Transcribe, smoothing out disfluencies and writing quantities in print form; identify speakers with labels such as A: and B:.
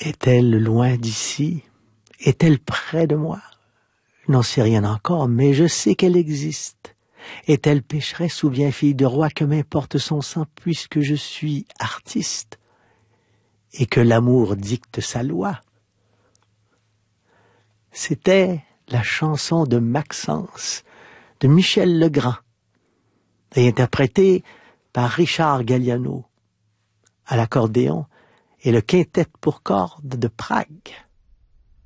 A: Est-elle loin d'ici? Est-elle près de moi? Je n'en sais rien encore, mais je sais qu'elle existe. Est-elle pécheresse ou bien fille de roi? Que m'importe son sang, puisque je suis artiste et que l'amour dicte sa loi. C'était la chanson de Maxence, de Michel Legrand, et interprétée par Richard Galliano à l'accordéon et le quintet pour cordes de Prague.